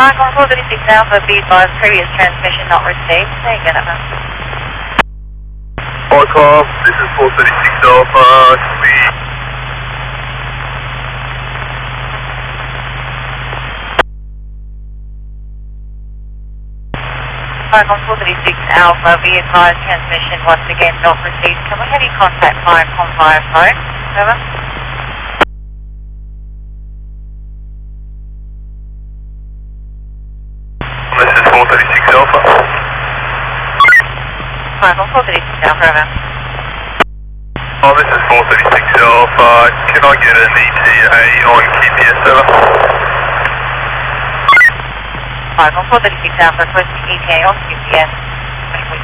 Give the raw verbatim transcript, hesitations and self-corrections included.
Mike on four thirty-six Alpha, be advised previous transmission not received. There you go, number. Hi, Carl. This is four thirty-six Alpha. Can we... Mike on four thirty-six Alpha, be advised transmission once again not received. Can we have you contact Viacom via phone? Over. This is four thirty-six Alpha. Mike on four thirty-six Alpha, over. Oh, this is four thirty-six Alpha. Can I get an E T A on Q P S, over? Mike on four thirty-six Alpha, requesting E T A on Q P S.